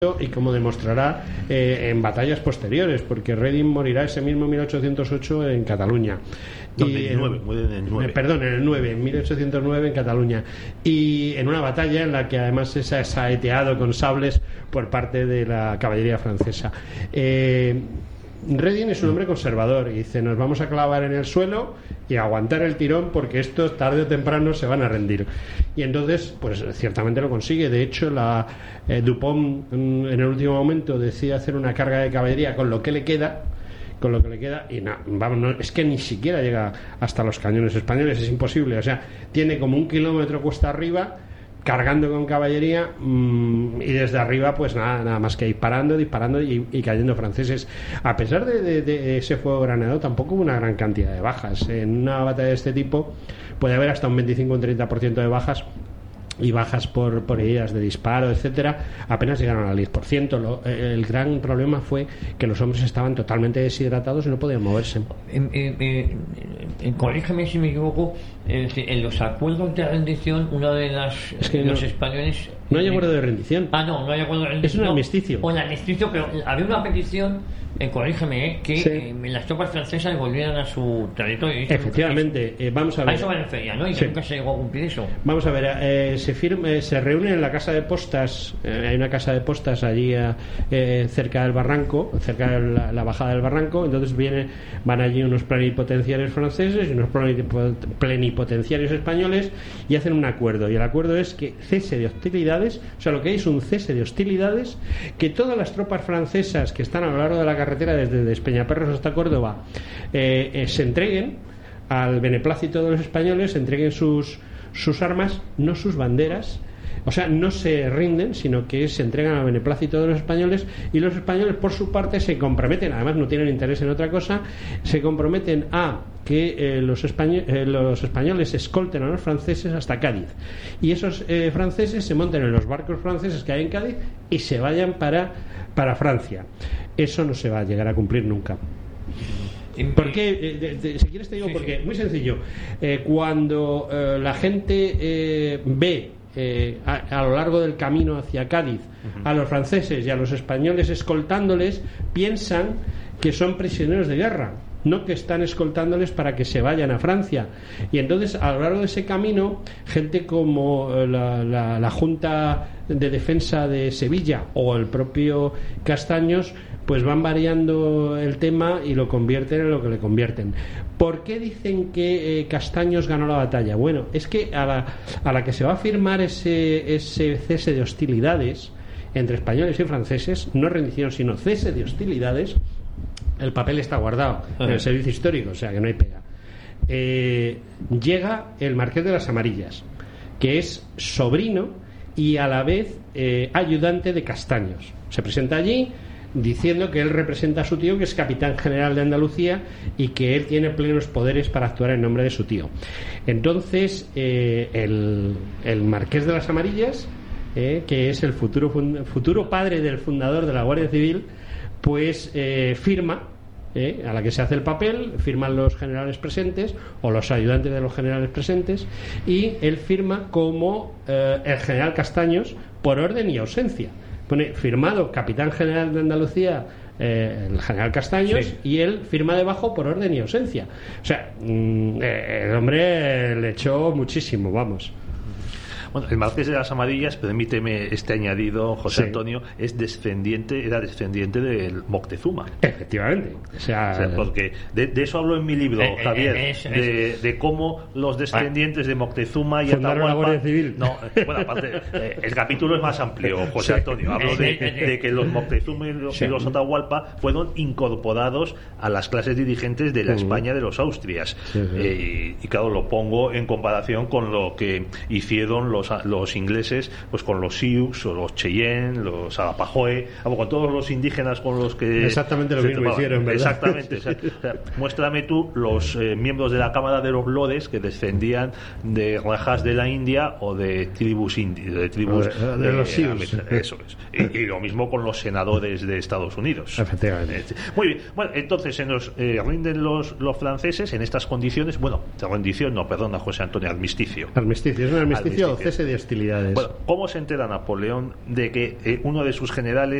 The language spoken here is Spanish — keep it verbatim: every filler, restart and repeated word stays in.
y como demostrará eh, en batallas posteriores, porque Reding morirá ese mismo mil ochocientos ocho en Cataluña. No, y en el nueve, muere en el nueve. Eh, perdón, en el nueve, en mil ochocientos nueve en Cataluña. Y en una batalla en la que además es saeteado con sables por parte de la caballería francesa. Eh, Reding es un hombre conservador y dice: nos vamos a clavar en el suelo y a aguantar el tirón porque estos tarde o temprano se van a rendir. Y entonces pues ciertamente lo consigue. De hecho la eh, Dupont en el último momento decide hacer una carga de caballería con lo que le queda con lo que le queda y no, vamos, no, es que ni siquiera llega hasta los cañones españoles, es imposible. O sea, tiene como un kilómetro cuesta arriba cargando con caballería mmm, y desde arriba pues nada, nada más que disparando, disparando y, y cayendo franceses. A pesar de, de, de ese fuego granado, tampoco hubo una gran cantidad de bajas. En una batalla de este tipo puede haber hasta un veinticinco o un treinta por ciento de bajas, y bajas por, por heridas de disparo, etcétera, apenas llegaron al diez por ciento. Lo, el gran problema fue que los hombres estaban totalmente deshidratados y no podían moverse. Eh, eh, eh, corrígeme si me equivoco, eh, en los acuerdos de rendición, una de las es que los no, españoles no hay acuerdo de rendición. Ah, no, no hay acuerdo de rendición. Es un armisticio. O el armisticio, pero había una petición, eh, corrígeme, eh, que sí. eh, las tropas francesas volvieran a su territorio. Efectivamente, eh, vamos a ver. A eso me refería, ¿no? Y sí. nunca se llegó a cumplir eso. Vamos a ver, eh, se firma, eh, se reúnen en la casa de postas, eh, hay una casa de postas allí eh, cerca del barranco, cerca de la, la bajada del barranco. Entonces viene, van allí unos plenipotenciarios franceses y unos plenipotenciarios españoles y hacen un acuerdo. Y el acuerdo es que cese de hostilidades, o sea, lo que hay es un cese de hostilidades, que todas las tropas francesas que están a lo largo de la carretera desde Despeñaperros hasta Córdoba eh, eh, se entreguen al beneplácito de los españoles, se entreguen sus, sus armas, no sus banderas. O sea, no se rinden, sino que se entregan al beneplácito de los españoles, y los españoles por su parte se comprometen, además no tienen interés en otra cosa, se comprometen a que eh, los, español, eh, los españoles escolten a los franceses hasta Cádiz, y esos eh, franceses se monten en los barcos franceses que hay en Cádiz y se vayan para, para Francia. Eso no se va a llegar a cumplir nunca. ¿Por qué? Eh, de, de, si quieres te digo sí, por qué. Sí. Muy sencillo. Eh, cuando eh, la gente eh, ve Eh, a, a lo largo del camino hacia Cádiz uh-huh. a los franceses y a los españoles escoltándoles, piensan que son prisioneros de guerra, no que están escoltándoles para que se vayan a Francia. Y entonces a lo largo de ese camino, gente como la, la, la Junta de Defensa de Sevilla o el propio Castaños pues van variando el tema y lo convierten en lo que le convierten. ¿Por qué dicen que eh, Castaños ganó la batalla? Bueno, es que a la, a la que se va a firmar ese, ese cese de hostilidades entre españoles y franceses, no rendición sino cese de hostilidades, el papel está guardado uh-huh. en el servicio histórico, o sea que no hay pega. Eh, llega el Marqués de las Amarillas, que es sobrino y a la vez eh, ayudante de Castaños. Se presenta allí diciendo que él representa a su tío, que es capitán general de Andalucía, y que él tiene plenos poderes para actuar en nombre de su tío. Entonces eh, el, el Marqués de las Amarillas, eh, que es el futuro, futuro padre del fundador de la Guardia Civil, pues eh, firma, eh, a la que se hace el papel, firman los generales presentes o los ayudantes de los generales presentes, y él firma como eh, el general Castaños por orden y ausencia. Pone firmado capitán general de Andalucía, eh, el general Castaños, sí. y él firma debajo por orden y ausencia. O sea, mmm, eh, el hombre le echó muchísimo, vamos. Bueno, el Marqués de las Amarillas, permíteme este añadido, José sí. Antonio, es descendiente, era descendiente del Moctezuma. Efectivamente. O sea, o sea porque de, de eso hablo en mi libro, eh, Javier, eh, es, de, de cómo los descendientes ah, de Moctezuma y Atahualpa. La Guardia Civil. No, bueno, aparte, eh, el capítulo es más amplio, José sí. Antonio. Hablo de, de que los Moctezuma y los, sí. y los Atahualpa fueron incorporados a las clases dirigentes de la uh-huh. España de los Austrias. Sí, sí. Eh, y, y claro, lo pongo en comparación con lo que hicieron los Los, los ingleses, pues con los Sioux o los Cheyenne, los Arapahoe, con todos los indígenas con los que exactamente lo mismo hicieron, ¿verdad? Exactamente. O sea, o sea, muéstrame tú los eh, miembros de la Cámara de los Lores que descendían de rajas de la India o de tribus indi- de tribus de, de, de los Sioux. Eso es. Y, y lo mismo con los senadores de Estados Unidos. Efectivamente. Muy bien. Bueno, entonces se nos eh, rinden los, los franceses en estas condiciones. Bueno, rendición, no, perdona, José Antonio, armisticio. Armisticio, es un armisticio. armisticio. cese de hostilidades. Bueno, ¿cómo se entera Napoleón de que eh, uno de sus generales